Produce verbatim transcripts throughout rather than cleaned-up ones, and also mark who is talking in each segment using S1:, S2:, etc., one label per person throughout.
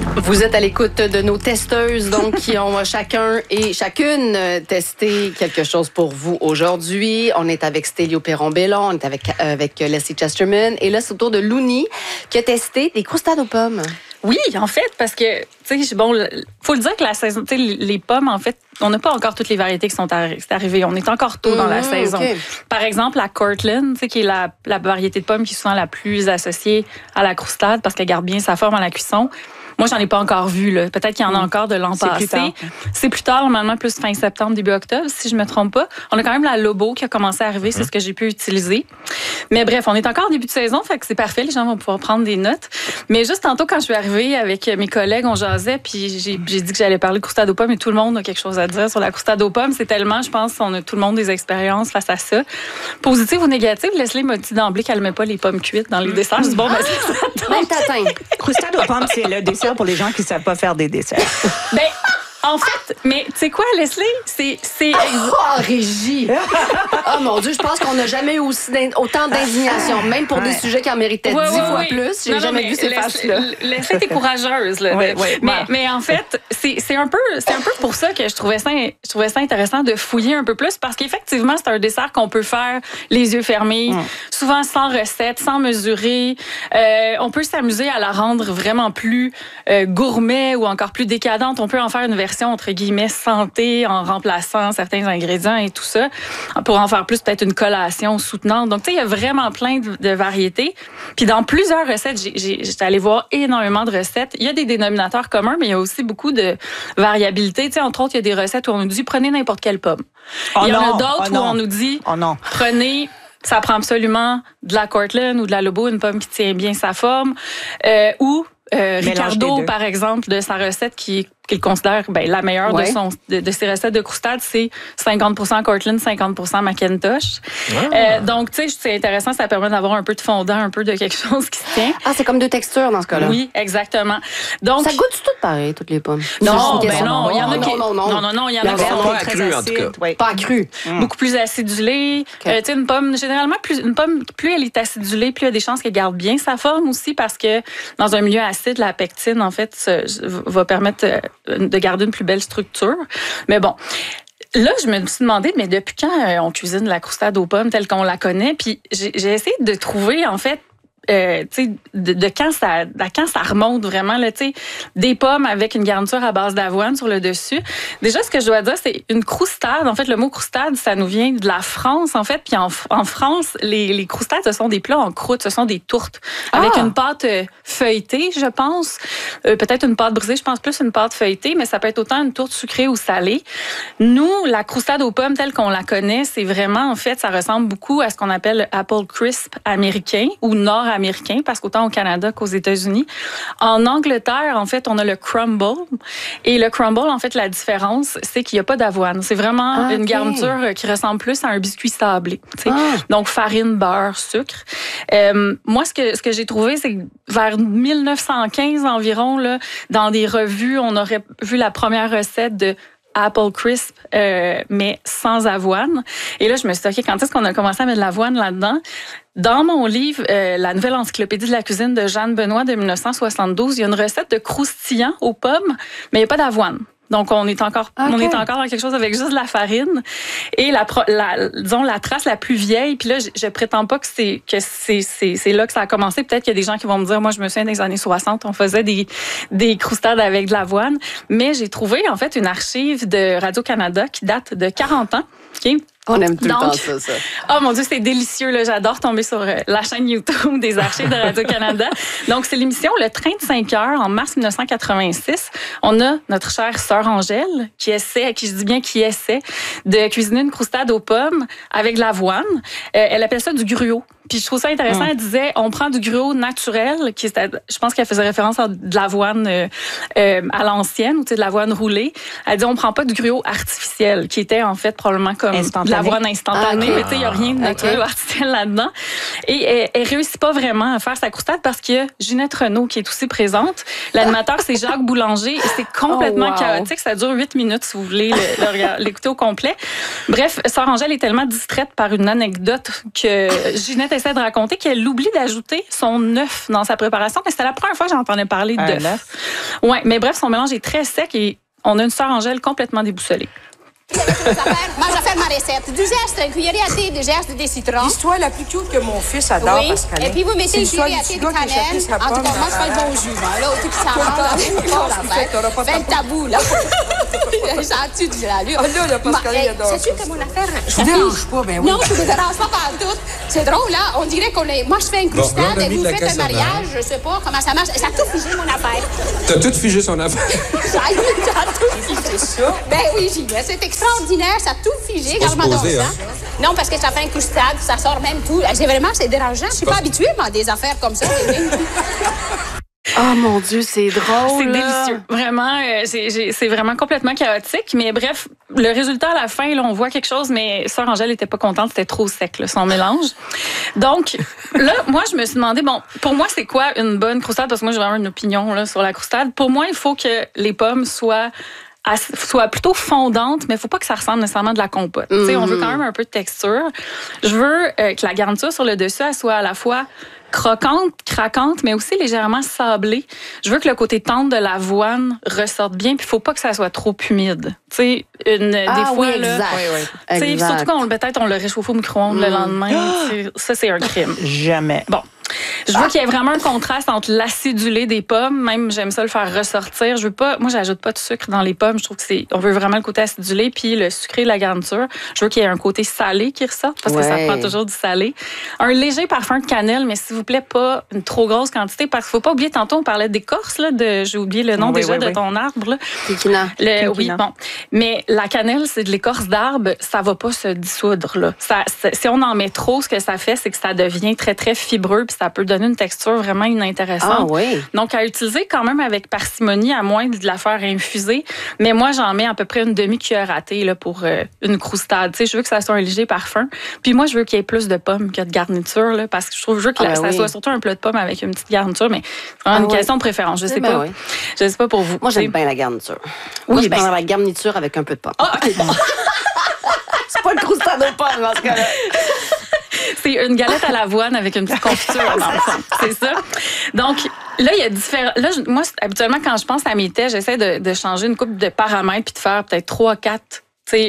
S1: Vous êtes à l'écoute de nos testeuses, donc, qui ont chacun et chacune testé quelque chose pour vous aujourd'hui. On est avec Stélio Perron-Bellon, on est avec, avec Leslie Chesterman. Et là, c'est au tour de Louni, qui a testé des croustades aux pommes.
S2: Oui, en fait, parce que, tu sais, bon, faut le dire que la saison, tu sais, les pommes, en fait, on n'a pas encore toutes les variétés qui sont arrivées. On est encore tôt mmh, dans la saison. Okay. Par exemple, la Cortland, tu sais, qui est la, la variété de pommes qui est souvent la plus associée à la croustade parce qu'elle garde bien sa forme à la cuisson. Moi, j'en ai pas encore vu, là. Peut-être qu'il y en a encore de l'an passé. C'est plus tard, normalement, plus fin septembre, début octobre, si je me trompe pas. On a quand même la Lobo qui a commencé à arriver, mmh. c'est ce que j'ai pu utiliser. Mais bref, on est encore au début de saison, fait que c'est parfait, les gens vont pouvoir prendre des notes. Mais juste tantôt, quand je suis arrivée avec mes collègues, on jasait, puis j'ai, j'ai dit que j'allais parler de croustade aux pommes, et tout le monde a quelque chose à dire sur la croustade aux pommes. C'est tellement, je pense, on a tout le monde des expériences face à ça. Positive ou négative, Leslie m'a dit d'emblée qu'elle met pas les pommes cuites dans les desserts. Je dis bon, ben,
S1: ça même t'atteint.
S3: Croustade aux pommes, c'est le dessert pour les gens qui ne savent pas faire des desserts.
S2: Ben, en fait, mais tu sais quoi, Leslie? C'est. c'est...
S1: Oh, Régie! Oh mon Dieu, je pense qu'on n'a jamais eu aussi autant d'indignation, même pour ouais. des sujets qui en méritaient
S2: ouais,
S1: dix
S2: ouais,
S1: fois
S2: ouais.
S1: plus. J'ai non, jamais non, vu ces faces-là.
S2: Leslie, t'es courageuse, là.
S3: Oui, oui,
S2: mais, mais en fait, c'est, c'est, un peu, c'est un peu pour ça que je trouvais ça, je trouvais ça intéressant de fouiller un peu plus, parce qu'effectivement, c'est un dessert qu'on peut faire les yeux fermés, mm. souvent sans recette, sans mesurer. Euh, on peut s'amuser à la rendre vraiment plus euh, gourmet ou encore plus décadente. On peut en faire une version entre guillemets santé en remplaçant certains ingrédients et tout ça pour en faire plus peut-être une collation soutenante. Donc tu sais il y a vraiment plein de, de variétés. Puis dans plusieurs recettes, j'ai, j'ai, j'étais allée voir énormément de recettes. Il y a des dénominateurs communs, mais il y a aussi beaucoup de variabilité. Tu sais entre autres, il y a des recettes où on nous dit prenez n'importe quelle pomme.
S3: Oh
S2: il y en
S3: non,
S2: a d'autres
S3: oh
S2: où on nous dit
S3: oh non.
S2: prenez ça prend absolument de la Cortland ou de la Lobo, une pomme qui tient bien sa forme, euh, ou euh, Ricardo, par exemple, de sa recette qui qu'il considère ben, la meilleure ouais. de, son, de, de ses recettes de croustade, c'est cinquante pour cent Cortland, cinquante pour cent Macintosh. Ah. Euh, donc, tu sais, c'est intéressant, ça permet d'avoir un peu de fondant, un peu de quelque chose qui se tient.
S1: Ah, c'est comme deux textures dans ce cas-là.
S2: Oui, exactement. Donc,
S1: ça goûte tout pareil, toutes les pommes?
S2: Non, ben non, il y en a qui...
S1: Non, non,
S2: non, non, non, il y en a qui
S4: sont pas accrues, en tout cas.
S1: Oui. Pas accrues.
S2: Mm. Beaucoup plus acidulées. Okay. Euh, tu sais, une pomme, généralement, plus, une pomme, plus elle est acidulée, plus il y a des chances qu'elle garde bien sa forme aussi, parce que dans un milieu acide, la pectine, en fait, va permettre de garder une plus belle structure. Mais bon, là, je me suis demandé, mais depuis quand on cuisine la croustade aux pommes telle qu'on la connaît? Puis j'ai, j'ai essayé de trouver, en fait, Euh, de, de quand ça, de quand ça remonte vraiment là, des pommes avec une garniture à base d'avoine sur le dessus. Déjà, ce que je dois dire, c'est une croustade. En fait, le mot croustade, ça nous vient de la France, en fait. Puis en, en France, les, les croustades, ce sont des plats en croûte, ce sont des tourtes avec ah. une pâte feuilletée, je pense. Euh, peut-être une pâte brisée, je pense plus une pâte feuilletée, mais ça peut être autant une tourte sucrée ou salée. Nous, la croustade aux pommes telle qu'on la connaît, c'est vraiment, en fait, ça ressemble beaucoup à ce qu'on appelle le apple crisp américain ou nord américain, parce qu'autant au Canada qu'aux États-Unis. En Angleterre, en fait, on a le crumble. Et le crumble, en fait, la différence, c'est qu'il n'y a pas d'avoine. C'est vraiment ah, une okay. garniture qui ressemble plus à un biscuit sablé. Ah. Donc, farine, beurre, sucre. Euh, moi, ce que, ce que j'ai trouvé, c'est que vers dix-neuf cent quinze environ, là, dans des revues, on aurait vu la première recette de Apple Crisp, euh, mais sans avoine. Et là, je me suis dit, OK, quand est-ce qu'on a commencé à mettre de l'avoine là-dedans? Dans mon livre, euh, la nouvelle encyclopédie de la cuisine de Jeanne Benoît de dix-neuf cent soixante-douze, il y a une recette de croustillant aux pommes, mais il n'y a pas d'avoine. Donc, on est encore, okay. on est encore dans quelque chose avec juste de la farine. Et la, la, disons, la trace la plus vieille, puis là, je, je prétends pas que c'est, que c'est, c'est, c'est là que ça a commencé. Peut-être qu'il y a des gens qui vont me dire, moi, je me souviens des années soixante, on faisait des, des croustades avec de l'avoine. Mais j'ai trouvé, en fait, une archive de Radio-Canada qui date de quarante ans. Okay?
S1: On aime tout
S2: Donc,
S1: le temps ça, ça.
S2: Oh mon Dieu, c'est délicieux. Là. J'adore tomber sur la chaîne YouTube des archives de Radio-Canada. Donc, c'est l'émission Le Train de cinq heures en mars dix-neuf cent quatre-vingt-six. On a notre chère sœur Angèle qui essaie, qui je dis bien qui essaie, de cuisiner une croustade aux pommes avec de l'avoine. Euh, elle appelle ça du gruau. Puis je trouve ça intéressant. Mmh. Elle disait, on prend du gruau naturel, qui était, je pense qu'elle faisait référence à de l'avoine euh, euh, à l'ancienne, ou de l'avoine roulée. Elle dit, on prend pas du gruau artificiel, qui était en fait probablement comme de l'avoine instantanée, ah, okay. mais tu sais, il y a rien de naturel okay. ou artificiel là-dedans. Et elle, elle réussit pas vraiment à faire sa croustade parce qu'il y a Ginette Renault qui est aussi présente. L'animateur, c'est Jacques Boulanger, et c'est complètement oh, wow. chaotique. Ça dure huit minutes, si vous voulez le, le, l'écouter au complet. Bref, sœur Angèle est tellement distraite par une anecdote que Ginette essaie de raconter qu'elle oublie d'ajouter son œuf dans sa préparation, mais c'était la première fois que j'entendais parler d'œuf. Ouais, mais bref, son mélange est très sec et on a une sœur Angèle complètement déboussolée.
S4: Moi, je vais faire ma recette. Du zeste, une cuillerée à thé de zeste de citron.
S5: L'histoire la plus cute que mon fils adore,
S4: oui.
S5: Pascaline.
S4: Et puis, vous mettez une cuillerée à thé de cannelle. En tout cas, moi, je fais le bon jus. Là, au tout ça rentre. Fais le tabou, là. J'ai senti de l'allure.
S5: Ah là, là, Pascaline adore ça.
S4: Sais-tu que mon affaire...
S5: Je vous dérange pas, ben oui.
S4: Non, je vous dérange pas partout. C'est drôle, là. On dirait qu'on est... Moi, je fais une croustade et vous faites un mariage. Je sais pas comment ça marche. Ça a tout figé, mon affaire.
S6: T'as tout figé son affaire.
S4: Ça a tout figé.
S5: ça?
S4: Ben oui, j'y vais. C'est extraordinaire. Ça a tout figé.
S6: C'est pas supposé, hein?
S4: Non, parce que ça fait un croustade, ça sort même tout. C'est vraiment, c'est dérangeant. Je suis pas habituée, moi, à des affaires comme ça.
S1: Oh mon Dieu, c'est drôle.
S2: C'est délicieux. Vraiment, euh, c'est, j'ai, c'est vraiment complètement chaotique. Mais bref, le résultat à la fin, là, on voit quelque chose, mais sœur Angèle n'était pas contente, c'était trop sec, là, son mélange. Donc, là, moi, je me suis demandé, bon, pour moi, c'est quoi une bonne croustade? Parce que moi, j'ai vraiment une opinion là, sur la croustade. Pour moi, il faut que les pommes soient... soit plutôt fondante, mais il ne faut pas que ça ressemble nécessairement de la compote. Mm-hmm. T'sais, on veut quand même un peu de texture. Je veux euh, que la garniture sur le dessus, elle soit à la fois croquante, craquante, mais aussi légèrement sablée. Je veux que le côté tendre de l'avoine ressorte bien, puis il ne faut pas que ça soit trop humide. Tu sais, une
S1: ah,
S2: des fois
S1: oui,
S2: là,
S1: exact.
S2: Oui, oui. Exact. Surtout quand on, peut-être on le réchauffe au micro-ondes mm. le lendemain, ça c'est un crime.
S3: Jamais.
S2: Bon. Je veux qu'il y ait vraiment un contraste entre l'acidulé des pommes. Même, j'aime ça le faire ressortir. Je veux pas, moi, j'ajoute pas de sucre dans les pommes. Je trouve que c'est, on veut vraiment le côté acidulé puis le sucré de la garniture. Je veux qu'il y ait un côté salé qui ressorte parce ouais. que ça prend toujours du salé. Un léger parfum de cannelle, mais s'il vous plaît, pas une trop grosse quantité parce qu'il faut pas oublier, tantôt, on parlait d'écorce, là, de, j'ai oublié le nom oui, déjà oui, de oui. ton arbre, là.
S1: Pékinant.
S2: Le, oui, bon. Mais la cannelle, c'est de l'écorce d'arbre, ça va pas se dissoudre, là. Ça, si on en met trop, ce que ça fait, c'est que ça devient très, très fibreux puis ça peut donner une texture vraiment inintéressante.
S1: Ah, oui.
S2: Donc, à utiliser quand même avec parcimonie, à moins de la faire infuser. Mais moi, j'en mets à peu près une demi-cuillère à thé là, pour euh, une croustade. Tu sais, je veux que ça soit un léger parfum. Puis moi, je veux qu'il y ait plus de pommes que de garniture, là, parce que je trouve je veux que ah, la, ben ça oui. soit surtout un plat de pommes avec une petite garniture. Mais c'est vraiment ah, une oui. question de préférence. Je sais ben pas. Oui. Je sais pas pour vous.
S1: Moi, j'aime bien la garniture. Oui, moi, je ben... prends la garniture avec un peu de pommes. Ah, okay, bon. C'est pas une croustade aux pommes, en tout cas.
S2: C'est une galette à l'avoine avec une petite confiture dans le fond. C'est ça. Donc, là, il y a différents... Là, je... moi, habituellement, quand je pense à mes thés, j'essaie de, de changer une couple de paramètres puis de faire peut-être trois, quatre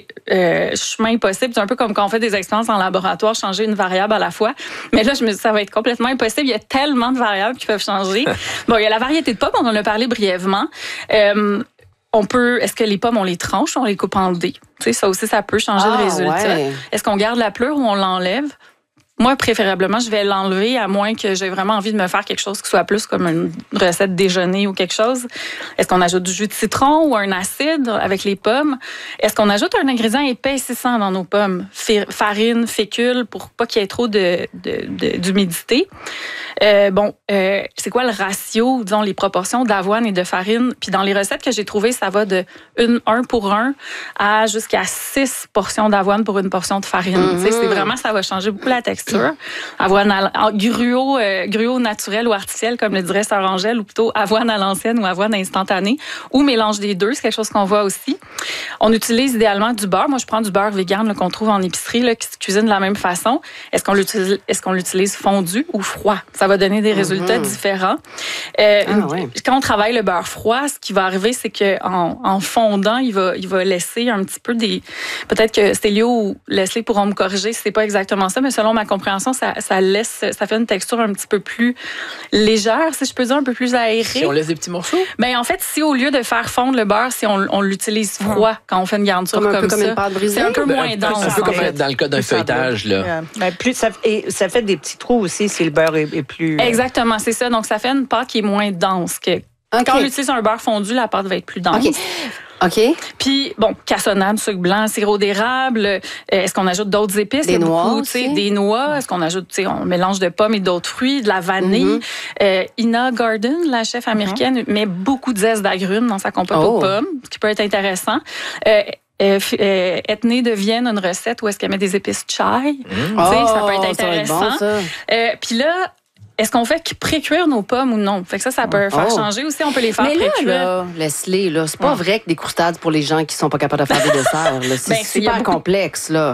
S2: euh, chemins possibles. C'est un peu comme quand on fait des expériences en laboratoire, changer une variable à la fois. Mais là, je me dis, ça va être complètement impossible. Il y a tellement de variables qui peuvent changer. Bon, il y a la variété de pommes, on en a parlé brièvement. Euh, On peut, est-ce que les pommes, on les tranche ou on les coupe en dés? Tu sais, ça aussi, ça peut changer ah, le résultat. Ouais. Est-ce qu'on garde la pleure ou on l'enlève? Moi, préférablement, je vais l'enlever, à moins que j'ai vraiment envie de me faire quelque chose qui soit plus comme une recette déjeuner ou quelque chose. Est-ce qu'on ajoute du jus de citron ou un acide avec les pommes? Est-ce qu'on ajoute un ingrédient épaississant dans nos pommes? Farine, fécule, pour pas qu'il y ait trop de, de, de, d'humidité. Euh, bon, euh, c'est quoi le ratio, disons, les proportions d'avoine et de farine? Puis dans les recettes que j'ai trouvées, ça va de une, un pour un à jusqu'à six portions d'avoine pour une portion de farine. Mm-hmm. Tu sais, c'est vraiment, ça va changer beaucoup la texture. Avoine à, gruau, euh, gruau naturel ou artificiel, comme le dirait sœur Angèle, ou plutôt avoine à l'ancienne ou avoine instantanée, ou mélange des deux, c'est quelque chose qu'on voit aussi. On utilise idéalement du beurre. Moi, je prends du beurre vegan là, qu'on trouve en épicerie, là, qui se cuisine de la même façon. Est-ce qu'on l'utilise, est-ce qu'on l'utilise fondu ou froid? Ça va donner des résultats mm-hmm. différents. Euh, ah, ouais. Quand on travaille le beurre froid, ce qui va arriver, c'est qu'en en fondant, il va, il va laisser un petit peu des... Peut-être que Stélio ou Leslie pourront me corriger si c'est pas exactement ça, mais selon ma compréhension, ça, ça laisse, ça fait une texture un petit peu plus légère, si je peux dire, un peu plus aérée.
S7: Si on laisse des petits morceaux?
S2: Ben, en fait, si au lieu de faire fondre le beurre, si on, on l'utilise froid quand on fait une garniture comme, comme, comme ça, comme c'est un peu ben, moins dense.
S7: Un peu comme fait. Dans le cas d'un feuilletage. Là.
S3: Yeah. Ben, plus, ça, et ça fait des petits trous aussi si le beurre est, est plus... Euh...
S2: Exactement, c'est ça. Donc, ça fait une pâte qui est moins dense. Que, okay. Quand on utilise un beurre fondu, la pâte va être plus dense.
S1: Okay. OK.
S2: Puis, bon, cassonade, sucre blanc, sirop d'érable. Euh, est-ce qu'on ajoute d'autres épices?
S1: Des noix
S2: beaucoup, aussi. Des noix. Est-ce qu'on ajoute, tu sais, on mélange de pommes et d'autres fruits, de la vanille. Mm-hmm. Euh, Ina Garten, la chef américaine, mm-hmm. met beaucoup de zeste d'agrumes dans sa compote oh. aux pommes, ce qui peut être intéressant. Euh, Euh, euh, Ethné de Vienne, une recette où est-ce qu'elle met des épices chai. Mmh. Oh, ça peut être intéressant. Bon, euh, Puis là, est-ce qu'on fait pré-cuire nos pommes ou non? Fait que ça, ça peut oh. faire changer aussi. On peut les faire
S1: mais
S2: pré-cuire.
S1: Mais là, Leslie, là, c'est pas oh. vrai que des croustades pour les gens qui sont pas capables de faire des desserts. Là. C'est ben, super complexe, là.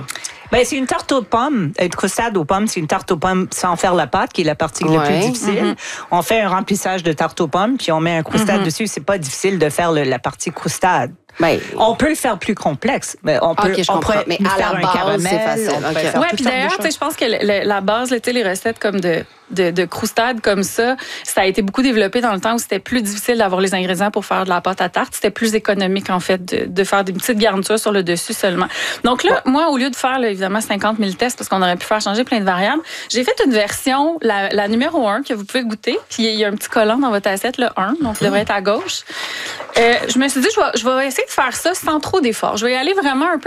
S3: Ben, c'est une tarte aux pommes. Une croustade aux pommes, c'est une tarte aux pommes sans faire la pâte, qui est la partie
S1: Ouais.
S3: la plus difficile. Mm-hmm. On fait un remplissage de tarte aux pommes, puis on met un croustade mm-hmm. dessus. C'est pas difficile de faire le, la partie croustade.
S1: Ben,
S3: on peut le faire plus complexe, mais on peut,
S1: okay, je
S3: on
S1: comprends.
S3: pourrait
S1: mais
S3: nous
S1: à
S3: faire
S1: la
S3: un
S1: base,
S3: caramel.
S1: c'est facile.
S3: On
S1: Okay.
S3: faire
S2: ouais,
S3: toutes
S2: puis
S3: sortes de
S2: d'ailleurs, tu sais,
S3: choses.
S2: je pense que le, le, la base, là, tu sais, les recettes comme de, de, de croustade comme ça, ça a été beaucoup développé dans le temps où c'était plus difficile d'avoir les ingrédients pour faire de la pâte à tarte. C'était plus économique, en fait, de, de faire des petites garnitures sur le dessus seulement. Donc là, ouais. moi, au lieu de faire, là, évidemment, cinquante mille tests, parce qu'on aurait pu faire changer plein de variables, j'ai fait une version, la, la numéro un, que vous pouvez goûter. Puis il y a un petit collant dans votre assiette, le un, donc il devrait être à gauche. Euh, je me suis dit, je vais, je vais essayer de faire ça sans trop d'efforts. Je vais y aller vraiment un peu